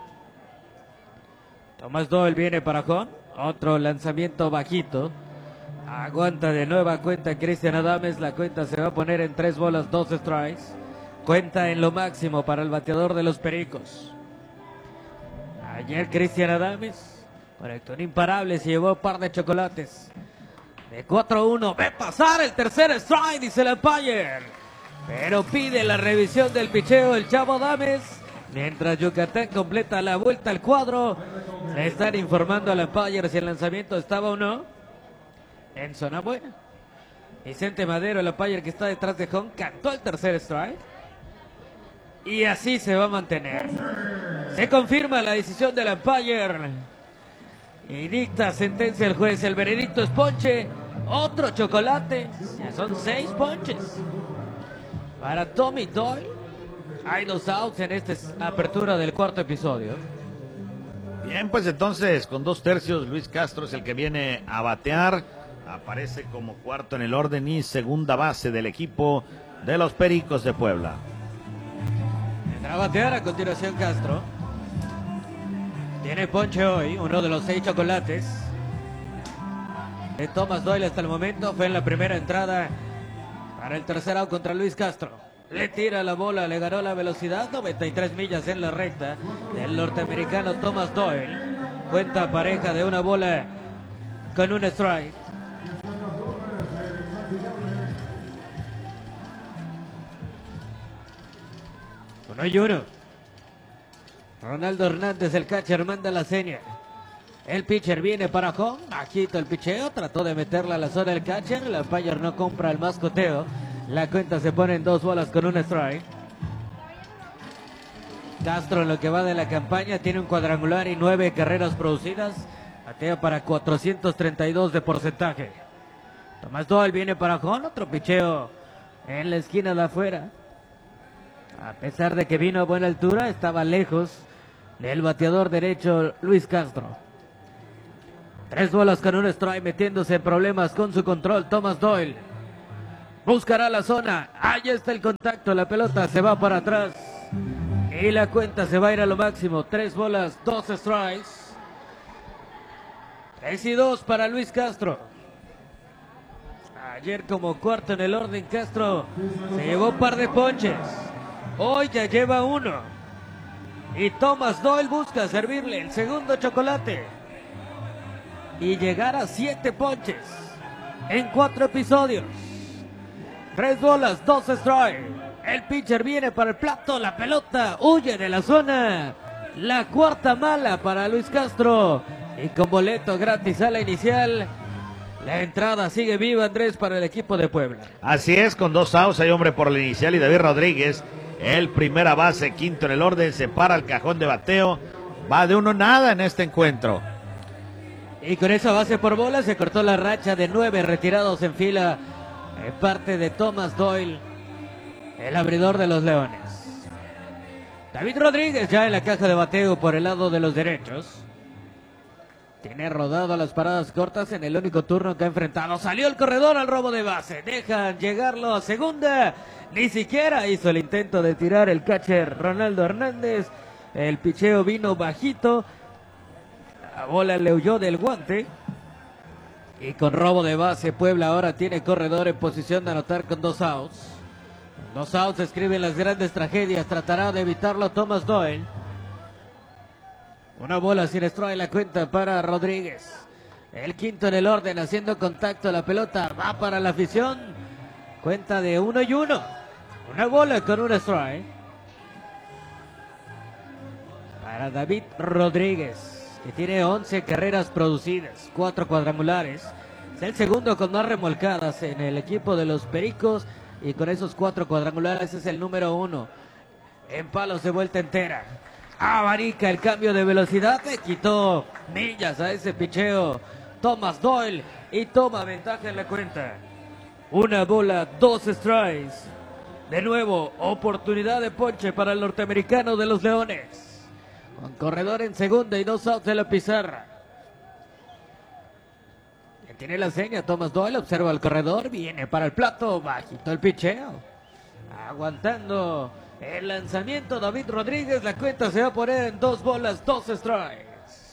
Thomas Doyle viene para Jon, otro lanzamiento bajito. Aguanta de nueva cuenta Cristian Adames, la cuenta se va a poner en tres bolas, dos strikes. Cuenta en lo máximo para el bateador de los Pericos. Ayer Cristian Adames conectó un imparable, se llevó un par de chocolates. De cuatro a uno, ve pasar el tercer strike, dice el umpire. Pero pide la revisión del picheo el chavo Adames. Mientras Yucatán completa la vuelta al cuadro, le están informando al umpire si el lanzamiento estaba o no en zona buena. Vicente Madero, el umpire que está detrás de Jon, cantó el tercer strike. Y así se va a mantener. Se confirma la decisión del umpire y dicta sentencia el juez. El veredicto es ponche, otro chocolate. Ya son seis ponches para Tommy Doyle. Hay dos outs en esta apertura del cuarto episodio. Bien, pues entonces con dos tercios Luis Castro es el que viene a batear. Aparece como cuarto en el orden y segunda base del equipo de los Pericos de Puebla. A batear a continuación Castro. Tiene ponche hoy, uno de los seis chocolates de Thomas Doyle hasta el momento. Fue en la primera entrada para el tercer out contra Luis Castro. Le tira la bola, le ganó la velocidad, noventa y tres millas en la recta del norteamericano Thomas Doyle. Cuenta pareja de una bola con un strike. Uno y uno. Ronaldo Hernández, el catcher, manda la seña. El pitcher viene para Jon. Bajito el picheo. Trató de meterla a la zona del catcher. El umpire no compra el mascoteo. La cuenta se pone en dos bolas con un strike. Castro, en lo que va de la campaña, tiene un cuadrangular y nueve carreras producidas. Batea para cuatrocientos treinta y dos de porcentaje. Tomás Doyle viene para Jon, otro picheo en la esquina de afuera. A pesar de que vino a buena altura, estaba lejos del bateador derecho Luis Castro. Tres bolas con un strike, metiéndose en problemas con su control. Tomás Doyle buscará la zona. Ahí está el contacto, la pelota se va para atrás. Y la cuenta se va a ir a lo máximo. Tres bolas, dos strikes. Tres y dos para Luis Castro. Ayer como cuarto en el orden, Castro se llevó un par de ponches. Hoy ya lleva uno. Y Tomás Doyle busca servirle el segundo chocolate y llegar a siete ponches en cuatro episodios. Tres bolas, dos strikes. El pitcher viene para el plato, la pelota huye de la zona. La cuarta mala para Luis Castro. Y con boleto gratis a la inicial, la entrada sigue viva, Andrés, para el equipo de Puebla. Así es, con dos outs, hay hombre por la inicial y David Rodríguez, el primera base, quinto en el orden, se para el cajón de bateo. Va de uno nada en este encuentro. Y con esa base por bola se cortó la racha de nueve retirados en fila en parte de Tomás Doyle, el abridor de los Leones. David Rodríguez ya en la caja de bateo por el lado de los derechos. Tiene rodado a las paradas cortas en el único turno que ha enfrentado. Salió el corredor al robo de base. Dejan llegarlo a segunda. Ni siquiera hizo el intento de tirar el catcher Ronaldo Hernández. El picheo vino bajito. La bola le huyó del guante. Y con robo de base, Puebla ahora tiene corredor en posición de anotar con dos outs. Dos outs escriben las grandes tragedias. Tratará de evitarlo Tomás Doyle. Una bola sin strike en la cuenta para Rodríguez. El quinto en el orden, haciendo contacto. La pelota va para la afición. Cuenta de uno y uno. Una bola con un strike para David Rodríguez, que tiene once carreras producidas, cuatro cuadrangulares. Es el segundo con más remolcadas en el equipo de los Pericos. Y con esos cuatro cuadrangulares es el número uno en palos de vuelta entera. Abarica el cambio de velocidad, le quitó millas a ese picheo Tomás Doyle y toma ventaja en la cuenta. Una bola, dos strikes. De nuevo, oportunidad de ponche para el norteamericano de los Leones. Con corredor en segunda y dos outs de la pizarra. Ya tiene la seña Tomás Doyle, observa el corredor, viene para el plato, bajito el picheo. Aguantando el lanzamiento David Rodríguez, la cuenta se va a poner en dos bolas, dos strikes.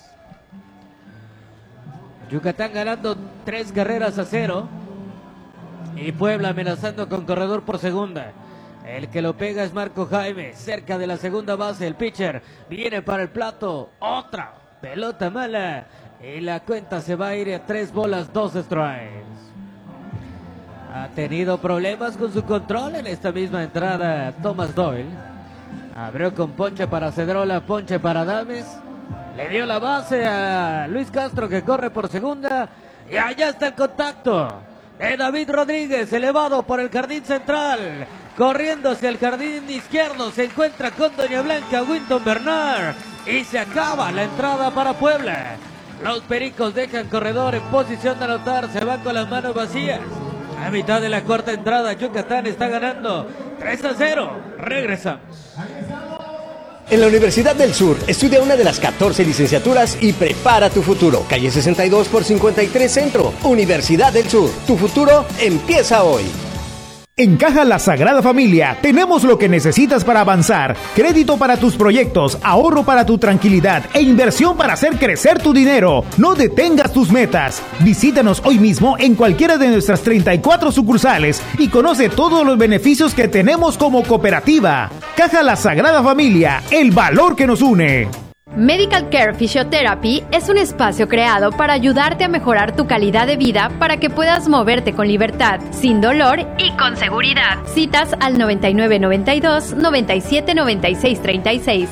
Yucatán ganando tres carreras a cero. Y Puebla amenazando con corredor por segunda. El que lo pega es Marco Jaime, cerca de la segunda base. El pitcher viene para el plato, otra pelota mala. Y la cuenta se va a ir a tres bolas, dos strikes. Ha tenido problemas con su control en esta misma entrada Tomás Doyle. Abrió con ponche para Cedrola, ponche para Dames. Le dio la base a Luis Castro, que corre por segunda. Y allá está el contacto de David Rodríguez, elevado por el jardín central. Corriendo hacia el jardín izquierdo, se encuentra con Doña Blanca Winton Bernard. Y se acaba la entrada para Puebla. Los Pericos dejan corredor en posición de anotar, se van con las manos vacías. A mitad de la cuarta entrada, Yucatán está ganando tres a cero. Regresamos. En la Universidad del Sur, estudia una de las catorce licenciaturas y prepara tu futuro. Calle sesenta y dos por cincuenta y tres Centro. Universidad del Sur. Tu futuro empieza hoy. En Caja La Sagrada Familia tenemos lo que necesitas para avanzar. Crédito para tus proyectos, ahorro para tu tranquilidad e inversión para hacer crecer tu dinero. No detengas tus metas. Visítanos hoy mismo en cualquiera de nuestras treinta y cuatro sucursales y conoce todos los beneficios que tenemos como cooperativa. Caja La Sagrada Familia, el valor que nos une. Medical Care Physiotherapy es un espacio creado para ayudarte a mejorar tu calidad de vida para que puedas moverte con libertad, sin dolor y con seguridad. Citas al noventa y nueve noventa y dos, noventa y siete noventa y seis treinta y seis.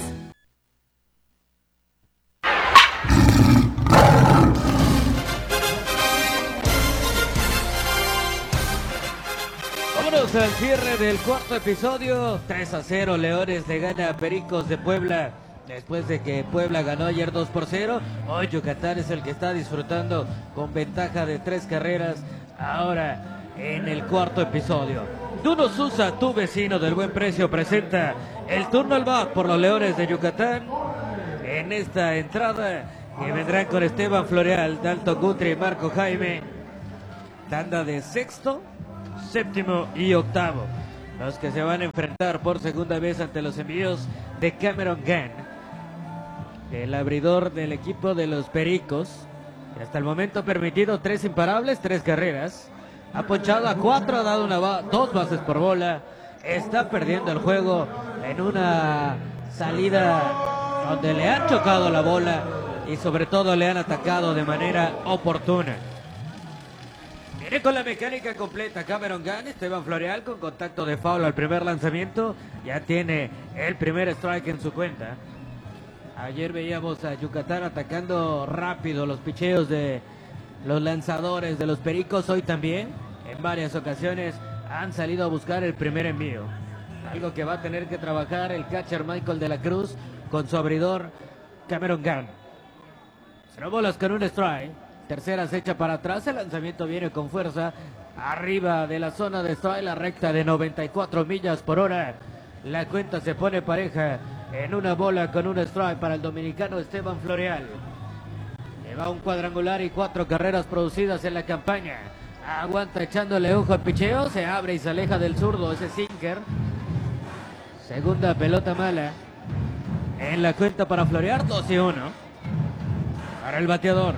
Vámonos al cierre del cuarto episodio. tres a cero, Leones le gana a Pericos de Puebla. Después de que Puebla ganó ayer dos por cero, hoy Yucatán es el que está disfrutando con ventaja de tres carreras ahora en el cuarto episodio. Duno Sousa, tu vecino del buen precio, presenta el turno al bat por los Leones de Yucatán. En esta entrada que vendrán con Esteban Floreal, Dalton Guthrie y Marco Jaime. Tanda de sexto, séptimo y octavo. Los que se van a enfrentar por segunda vez ante los envíos de Cameron Gunn, el abridor del equipo de los Pericos, que hasta el momento ha permitido tres imparables, tres carreras, ha ponchado a cuatro, ha dado una ba dos bases por bola, está perdiendo el juego en una salida donde le han chocado la bola y sobre todo le han atacado de manera oportuna. Viene con la mecánica completa Cameron Gunn, Esteban Floreal con contacto de foul al primer lanzamiento, ya tiene el primer strike en su cuenta. Ayer veíamos a Yucatán atacando rápido los picheos de los lanzadores de los Pericos. Hoy también, en varias ocasiones, han salido a buscar el primer envío. Algo que va a tener que trabajar el catcher Michael de la Cruz con su abridor Cameron Gunn. Cero bolas con un strike. Tercera se echa para atrás. El lanzamiento viene con fuerza. Arriba de la zona de strike, la recta de noventa y cuatro millas por hora. La cuenta se pone pareja en una bola con un strike para el dominicano Esteban Floreal. Lleva un cuadrangular y cuatro carreras producidas en la campaña. Aguanta echándole ojo al picheo. Se abre y se aleja del zurdo ese sinker. Segunda pelota mala en la cuenta para Floreal. Dos y uno para el bateador.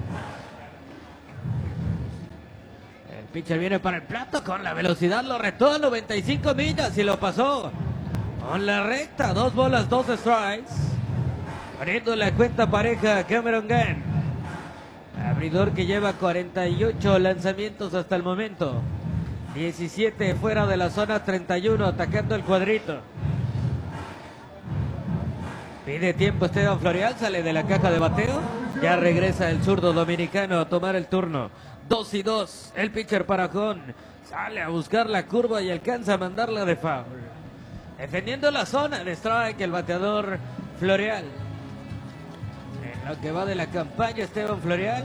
El pitcher viene para el plato con la velocidad. Lo retó a noventa y cinco millas y lo pasó con la recta. Dos bolas, dos strikes. Poniendo la cuenta pareja Cameron Gunn. Abridor que lleva cuarenta y ocho lanzamientos hasta el momento. diecisiete fuera de la zona, treinta y uno atacando el cuadrito. Pide tiempo Esteban Floreal, sale de la caja de bateo. Ya regresa el zurdo dominicano a tomar el turno. Dos y dos, el pitcher Parajón. Sale a buscar la curva y alcanza a mandarla de foul. Defendiendo la zona de strike el bateador Floreal. En lo que va de la campaña Esteban Floreal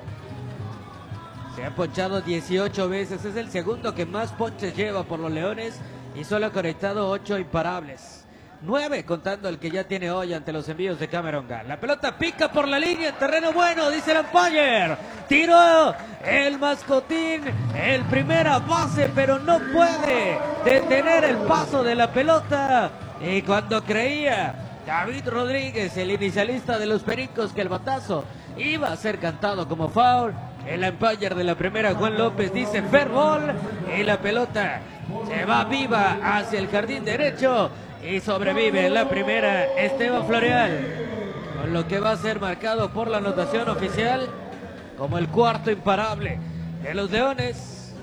se ha ponchado dieciocho veces. Es el segundo que más ponches lleva por los Leones y solo ha conectado ocho imparables. nueve contando el que ya tiene hoy ante los envíos de Cameron Gunn. La pelota pica por la línea en terreno bueno, dice el umpire. Tiró el mascotín, el primera base, pero no puede detener el paso de la pelota. Y cuando creía David Rodríguez, el inicialista de los Pericos, que el batazo iba a ser cantado como foul, el umpire de la primera, Juan López, dice fair ball, y la pelota se va viva hacia el jardín derecho. Y sobrevive en la primera Esteban Floreal, con lo que va a ser marcado por la anotación oficial como el cuarto imparable de los Leones.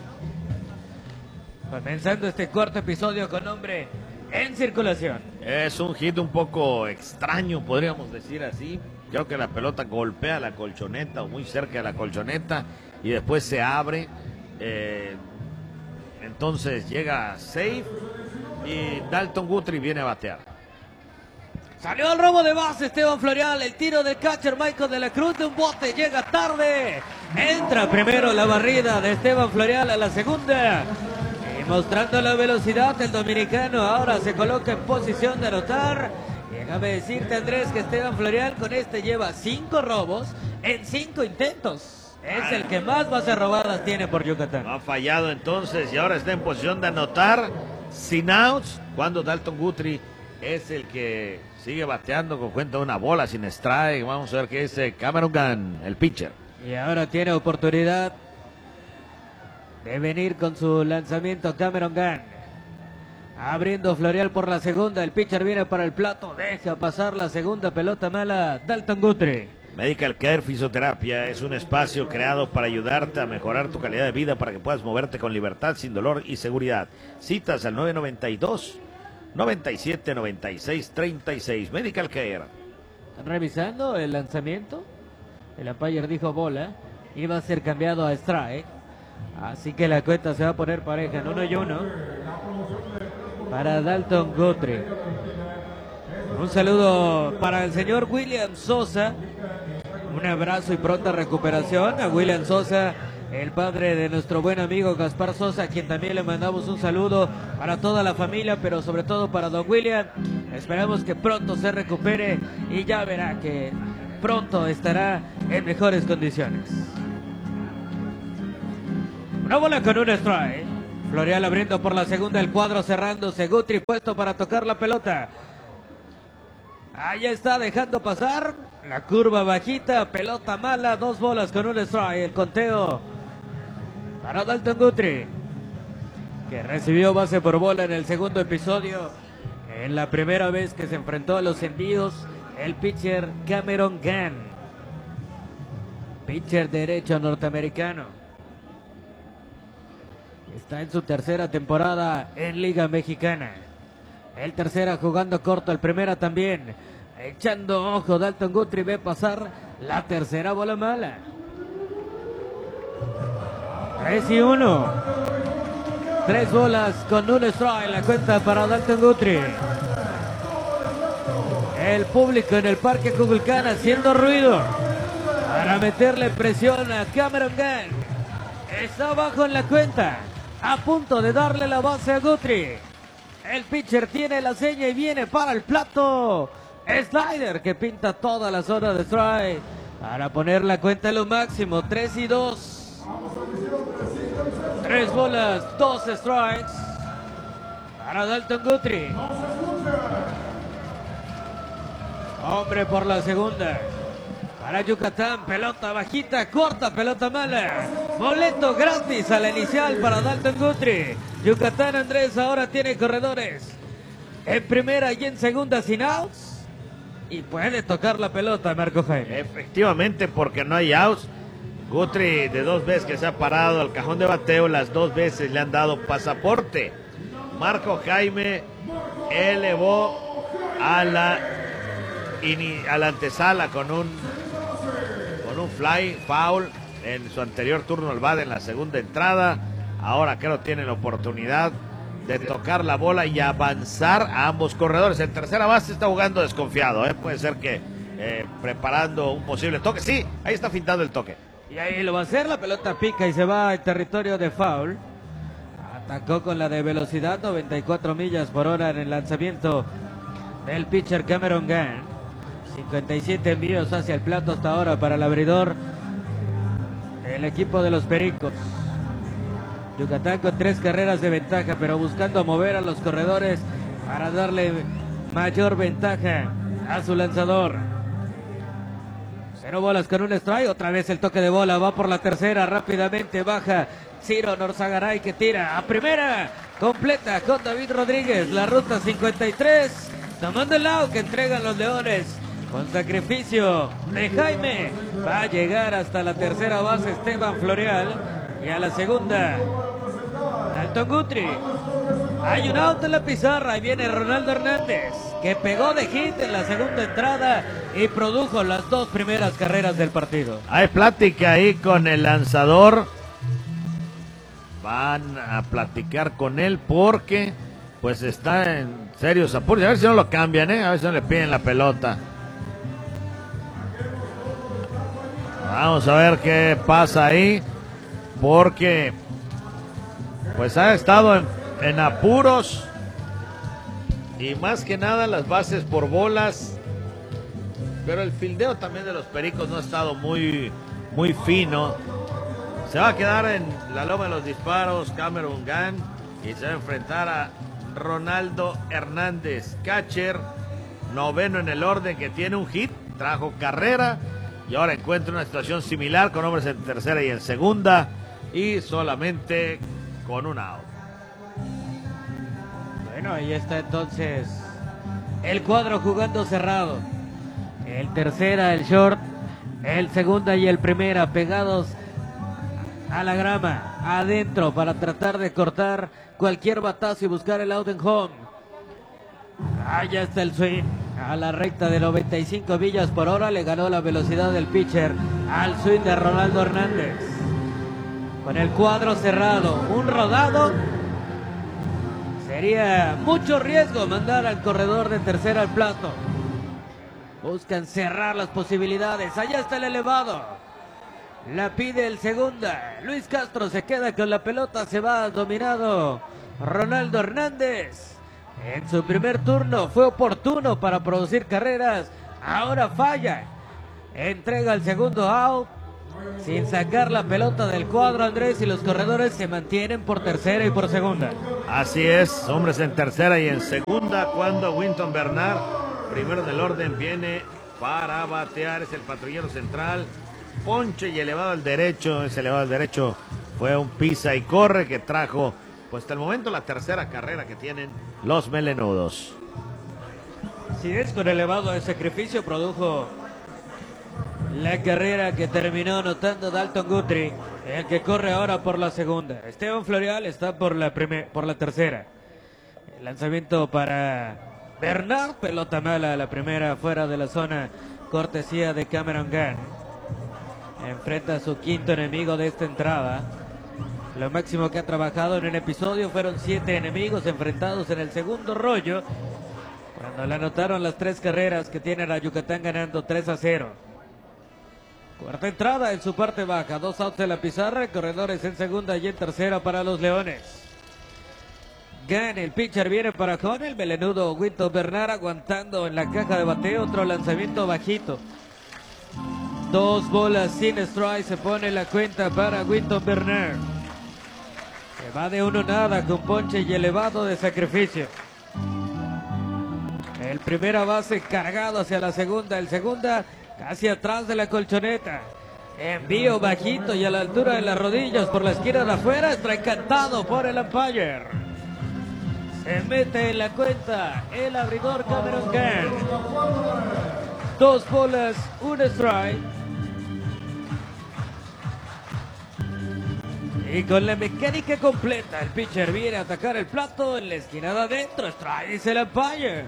Comenzando este cuarto episodio con hombre en circulación. Es un hit un poco extraño, podríamos decir así. Creo que la pelota golpea la colchoneta o muy cerca de la colchoneta y después se abre. Eh, entonces llega safe. Y Dalton Guthrie viene a batear. Salió el robo de base Esteban Floreal. El tiro del catcher Michael de la Cruz de un bote. Llega tarde. Entra primero la barrida de Esteban Floreal a la segunda. Y mostrando la velocidad el dominicano ahora se coloca en posición de anotar. Déjame decirte, Andrés, que Esteban Floreal con este lleva cinco robos en cinco intentos. Es el que más bases robadas tiene por Yucatán. No ha fallado entonces y ahora está en posición de anotar sin outs, cuando Dalton Guthrie es el que sigue bateando con cuenta de una bola sin strike. Vamos a ver qué es Cameron Gunn, el pitcher. Y ahora tiene oportunidad de venir con su lanzamiento Cameron Gunn. Abriendo Floreal por la segunda, el pitcher viene para el plato, deja pasar la segunda pelota mala Dalton Guthrie. Medical Care Fisioterapia es un espacio creado para ayudarte a mejorar tu calidad de vida para que puedas moverte con libertad, sin dolor y seguridad. Citas al nueve noventa y dos, noventa y siete, noventa y seis, treinta y seis. Medical Care. Están revisando el lanzamiento. El umpire dijo bola. Iba a ser cambiado a strike. Así que la cuenta se va a poner pareja en uno y uno. para Dalton Guthrie. Un saludo para el señor William Sosa. Un abrazo y pronta recuperación a William Sosa, el padre de nuestro buen amigo Gaspar Sosa, a quien también le mandamos un saludo para toda la familia, pero sobre todo para don William. Esperamos que pronto se recupere y ya verá que pronto estará en mejores condiciones. Una bola con un strike. Florial abriendo por la segunda, el cuadro cerrándose. Guthrie puesto para tocar la pelota. Ahí está dejando pasar la curva bajita, pelota mala, dos bolas con un strike. El conteo para Dalton Guthrie, que recibió base por bola en el segundo episodio. En la primera vez que se enfrentó a los envíos, el pitcher Cameron Gann, pitcher derecho norteamericano. Está en su tercera temporada en Liga Mexicana. El tercera jugando corto, el primera también. Echando ojo, Dalton Guthrie ve pasar la tercera bola mala. tres y uno. Tres bolas con un strike en la cuenta para Dalton Guthrie. El público en el Parque Kukulcán haciendo ruido para meterle presión a Cameron Gann. Está abajo en la cuenta, a punto de darle la base a Guthrie. El pitcher tiene la seña y viene para el plato. Slider que pinta toda la zona de strike para poner la cuenta a lo máximo. tres y dos. Tres bolas, dos strikes para Dalton Guthrie. Hombre por la segunda para Yucatán. Pelota bajita, corta, pelota mala. Boleto gratis a la inicial para Dalton Guthrie. Yucatán, Andrés, ahora tiene corredores en primera y en segunda sin outs. Y puede tocar la pelota Marco Jaime. Efectivamente, porque no hay outs. Guthrie de dos veces que se ha parado al cajón de bateo, las dos veces le han dado pasaporte. Marco Jaime elevó a la, a la antesala con un, con un fly, foul en su anterior turno al bate en la segunda entrada. Ahora creo tiene la oportunidad de tocar la bola y avanzar a ambos corredores. En tercera base está jugando desconfiado, ¿eh? Puede ser que eh, preparando un posible toque. Sí, ahí está fintando el toque. Y ahí lo va a hacer, la pelota pica y se va al territorio de foul. Atacó con la de velocidad, noventa y cuatro millas por hora en el lanzamiento del pitcher Cameron Gann. cincuenta y siete envíos hacia el plato hasta ahora para el abridor el equipo de los Pericos. Yucatán con tres carreras de ventaja, pero buscando mover a los corredores para darle mayor ventaja a su lanzador. Cero bolas con un strike, otra vez el toque de bola, va por la tercera, rápidamente baja Ciro Norzagaray que tira a primera, completa con David Rodríguez, la ruta cincuenta y tres, tomando el out que entregan los Leones. Con sacrificio de Jaime, va a llegar hasta la tercera base Esteban Florial y a la segunda Dalton Guthrie. Hay un out en la pizarra y viene Ronaldo Hernández, que pegó de hit en la segunda entrada y produjo las dos primeras carreras del partido. Hay plática ahí con el lanzador. Van a platicar con él porque pues está en serios apuros. A ver si no lo cambian, ¿eh? A ver si no le piden la pelota. Vamos a ver qué pasa ahí, porque pues ha estado en, en apuros y más que nada las bases por bolas, pero el fildeo también de los Pericos no ha estado muy, muy fino. Se va a quedar en la loma de los disparos Cameron Gann y se va a enfrentar a Ronaldo Hernández, catcher, noveno en el orden, que tiene un hit, trajo carrera y ahora encuentra una situación similar con hombres en tercera y en segunda y solamente con un out. Bueno, ahí está entonces el cuadro jugando cerrado. El tercera, el short, el segunda y el primera pegados a la grama, adentro, para tratar de cortar cualquier batazo y buscar el out en home. Allá está el swing a la recta de noventa y cinco millas por hora. Le ganó la velocidad del pitcher al swing de Ronaldo Hernández. Con el cuadro cerrado, un rodado. Se Sería mucho riesgo mandar al corredor de tercera al plato. Buscan cerrar las posibilidades. Allá está el elevado. La pide el segunda. Luis Castro se queda con la pelota. Se va dominado Ronaldo Hernández. En su primer turno fue oportuno para producir carreras. Ahora falla. Entrega el segundo out. Sin sacar la pelota del cuadro, Andrés, y los corredores se mantienen por tercera y por segunda. Así es, hombres en tercera y en segunda cuando Winton Bernard, primero del orden, viene para batear. Es el patrullero central. Ponche y elevado al derecho. Ese elevado al derecho fue un pisa y corre que trajo, pues hasta el momento, la tercera carrera que tienen los melenudos. Si es con elevado de sacrificio, produjo la carrera que terminó anotando Dalton Guthrie, el que corre ahora por la segunda. Esteban Florial está por la, primer, por la tercera. El lanzamiento para Bernard, pelota mala, la primera fuera de la zona, cortesía de Cameron Gunn. Enfrenta a su quinto enemigo de esta entrada. Lo máximo que ha trabajado en el episodio fueron siete enemigos enfrentados en el segundo rollo, cuando le anotaron las tres carreras que tiene a Yucatán ganando tres a cero. Cuarta entrada en su parte baja, dos outs en la pizarra, corredores en segunda y en tercera para los Leones. Gana el pitcher, viene para con el melenudo Winton Bernard aguantando en la caja de bateo, otro lanzamiento bajito. Dos bolas sin strike, se pone la cuenta para Winton Bernard. Se va de uno nada con ponche y elevado de sacrificio. El primera base cargado hacia la segunda, el segunda casi atrás de la colchoneta. Envío bajito y a la altura de las rodillas por la esquina de afuera. Está encantado por el umpire. Se mete en la cuenta el abridor Cameron Gunn. Dos bolas, un strike. Y con la mecánica completa, el pitcher viene a atacar el plato en la esquina de adentro. Strike, dice el umpire.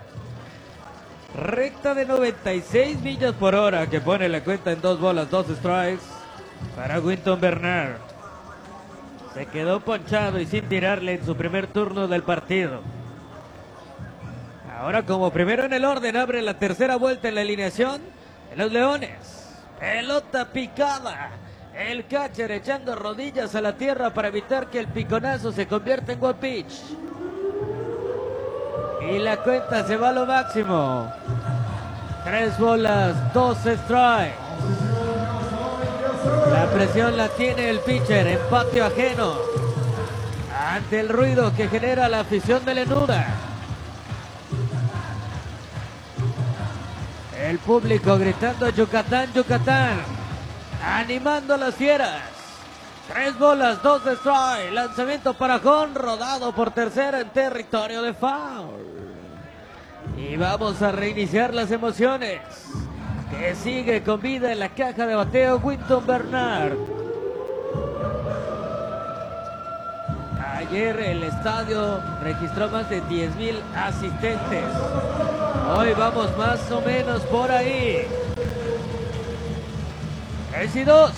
Recta de noventa y seis millas por hora que pone la cuenta en dos bolas, dos strikes para Winton Bernard. Se quedó ponchado y sin tirarle en su primer turno del partido. Ahora como primero en el orden abre la tercera vuelta en la alineación de los Leones. Pelota picada. El catcher echando rodillas a la tierra para evitar que el piconazo se convierta en one pitch. Y la cuenta se va a lo máximo. Tres bolas, dos strikes. La presión la tiene el pitcher en patio ajeno. Ante el ruido que genera la afición melenuda. El público gritando Yucatán, Yucatán. Animando a las fieras. Tres bolas, dos de strike. Lanzamiento para Jon, rodado por tercera en territorio de foul. Y vamos a reiniciar las emociones. Que sigue con vida en la caja de bateo Winton Bernard. Ayer el estadio registró más de diez mil asistentes. Hoy vamos más o menos por ahí. tres y dos.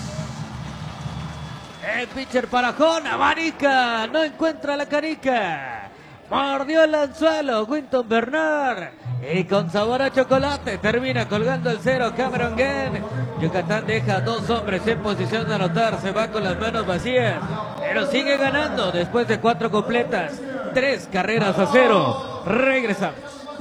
El pitcher para Jon, abanica, no encuentra la canica. Mordió el anzuelo Winton Bernard y con sabor a chocolate termina colgando el cero Cameron Gunn. Yucatán deja a dos hombres en posición de anotar, se va con las manos vacías, pero sigue ganando después de cuatro completas, tres carreras a cero. Regresamos.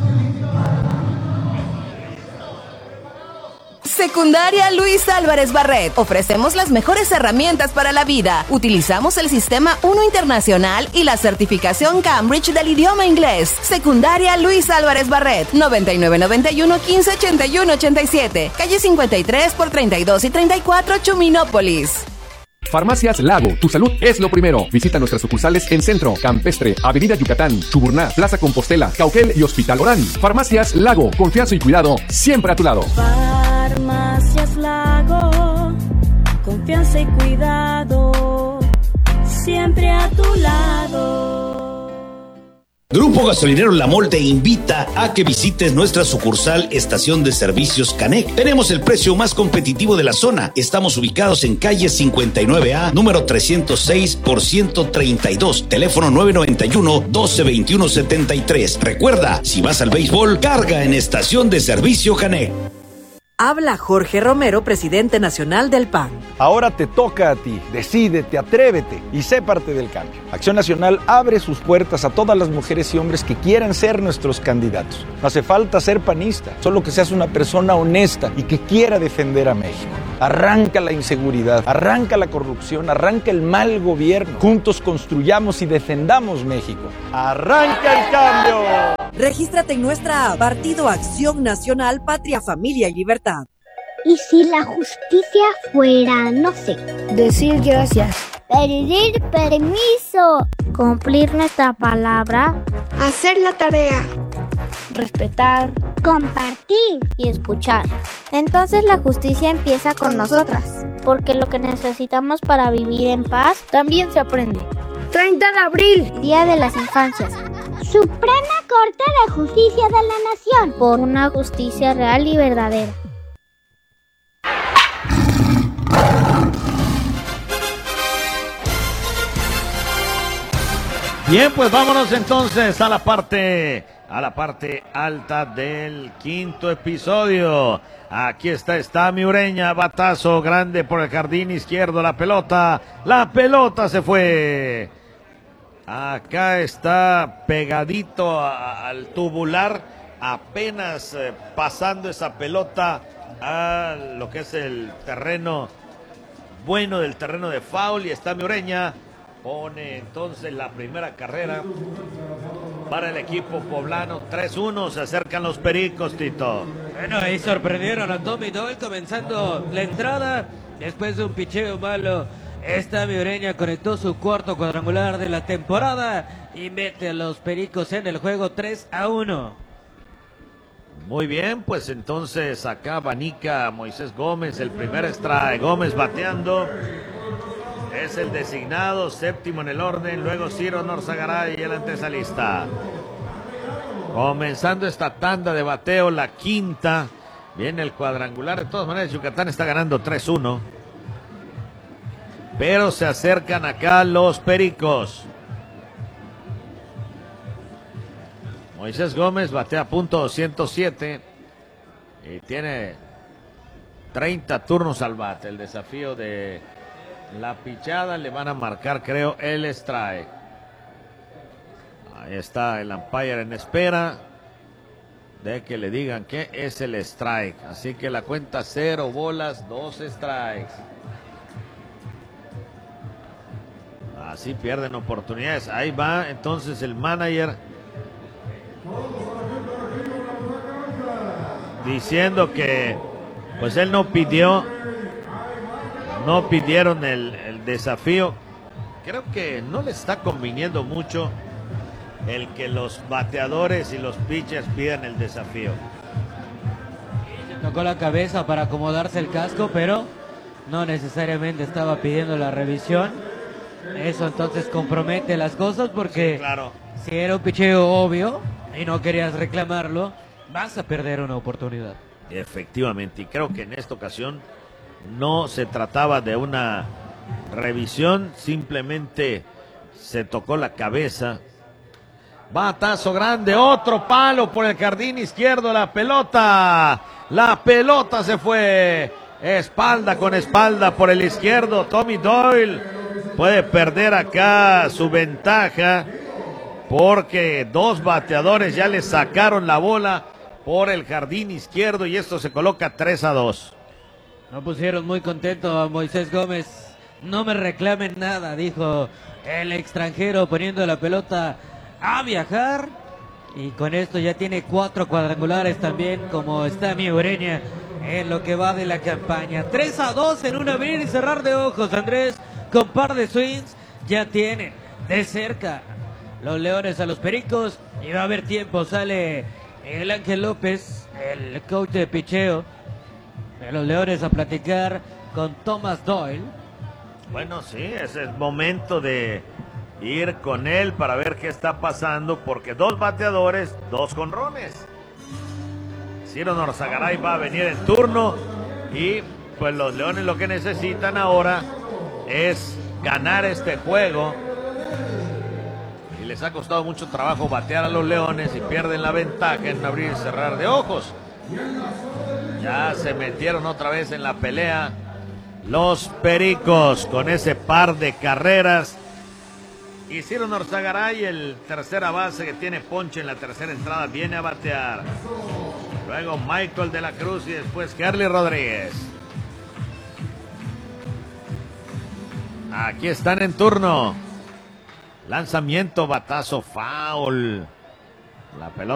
Secundaria Luis Álvarez Barret. Ofrecemos las mejores herramientas para la vida. Utilizamos el Sistema uno Internacional y la certificación Cambridge del idioma inglés. Secundaria Luis Álvarez Barret. noventa y nueve noventa y uno quince ochenta y uno ochenta y siete. Calle cincuenta y tres por treinta y dos y treinta y cuatro, Chuminópolis. Farmacias Lago, tu salud es lo primero. Visita nuestras sucursales en Centro, Campestre, Avenida Yucatán, Chuburná, Plaza Compostela, Cauquel y Hospital Orán. Farmacias Lago, confianza y cuidado siempre a tu lado. Farmacias Lago, confianza y cuidado siempre a tu lado. Grupo Gasolinero La Mol te invita a que visites nuestra sucursal Estación de Servicios Canec. Tenemos el precio más competitivo de la zona. Estamos ubicados en calle cincuenta y nueve A, número trescientos seis por ciento treinta y dos, teléfono nueve noventa y uno, doce veintiuno setenta y tres. Recuerda, si vas al béisbol, carga en Estación de Servicio Canec. Habla Jorge Romero, presidente nacional del P A N. Ahora te toca a ti. Decídete, atrévete y sé parte del cambio. Acción Nacional abre sus puertas a todas las mujeres y hombres que quieran ser nuestros candidatos. No hace falta ser panista, solo que seas una persona honesta y que quiera defender a México. Arranca la inseguridad, arranca la corrupción, arranca el mal gobierno. Juntos construyamos y defendamos México. ¡Arranca el cambio! Regístrate en nuestra app, Partido Acción Nacional, Patria, Familia y Libertad. ¿Y si la justicia fuera, no sé, decir gracias, pedir permiso, cumplir nuestra palabra, hacer la tarea, respetar, compartir y escuchar? Entonces la justicia empieza con nosotras, porque lo que necesitamos para vivir en paz también se aprende. treinta de abril, Día de las Infancias. Suprema Corte de Justicia de la Nación, por una justicia real y verdadera. Bien, pues vámonos entonces a la parte, a la parte alta del quinto episodio. Aquí está Estami Ureña, batazo grande por el jardín izquierdo, la pelota, la pelota se fue. Acá está pegadito a, al tubular, apenas eh, pasando esa pelota a lo que es el terreno bueno del terreno de foul, y Estami Ureña pone entonces la primera carrera para el equipo poblano. tres uno, se acercan los Pericos, Tito. Bueno, ahí sorprendieron a Tommy Doyle comenzando la entrada, después de un picheo malo. Estami Ureña conectó su cuarto cuadrangular de la temporada y mete a los Pericos en el juego tres a uno. Muy bien, pues entonces acá abanica Moisés Gómez, el primer strike. Gómez bateando, es el designado, séptimo en el orden, luego Ciro Norzagaray y el antesalista. Comenzando esta tanda de bateo, la quinta, viene el cuadrangular. De todas maneras, Yucatán está ganando tres uno. Pero se acercan acá los Pericos. Moisés Gómez batea punto doscientos siete y tiene treinta turnos al bate. El desafío de la pichada, le van a marcar, creo, el strike. Ahí está el umpire en espera de que le digan que es el strike. Así que la cuenta cero bolas, dos strikes. Así pierden oportunidades. Ahí va entonces el manager diciendo que pues él no pidió, no pidieron el, el desafío. Creo que no le está conviniendo mucho el que los bateadores y los pitchers pidan el desafío. Tocó la cabeza para acomodarse el casco, pero no necesariamente estaba pidiendo la revisión. Eso entonces compromete las cosas, porque sí, claro, si era un picheo obvio y no querías reclamarlo, vas a perder una oportunidad. Efectivamente, y creo que en esta ocasión no se trataba de una revisión, simplemente se tocó la cabeza. Batazo grande, otro palo por el jardín izquierdo, la pelota, la pelota se fue, espalda con espalda por el izquierdo. Tommy Doyle puede perder acá su ventaja, porque dos bateadores ya le sacaron la bola por el jardín izquierdo y esto se coloca tres a dos. No pusieron muy contento a Moisés Gómez. No me reclamen nada, dijo el extranjero, poniendo la pelota a viajar. Y con esto ya tiene cuatro cuadrangulares también, como Estami Ureña en lo que va de la campaña. tres a dos en un abrir y cerrar de ojos, Andrés, con par de swings. Ya tienen de cerca los Leones a los Pericos y va a haber tiempo. Sale el Ángel López, el coach de picheo de los Leones, a platicar con Thomas Doyle. Bueno, sí, es el momento de ir con él para ver qué está pasando, porque dos bateadores, dos jonrones. Ciro Norzagaray va a venir en turno y pues los Leones lo que necesitan ahora es ganar este juego. Y les ha costado mucho trabajo batear a los Leones y pierden la ventaja en abrir y cerrar de ojos. Ya se metieron otra vez en la pelea los Pericos con ese par de carreras. Y Ciro Norzagaray, el tercera base que tiene ponche en la tercera entrada, viene a batear. Luego Michael de la Cruz y después Kerly Rodríguez. Aquí están en turno. Lanzamiento, batazo, foul. La pelota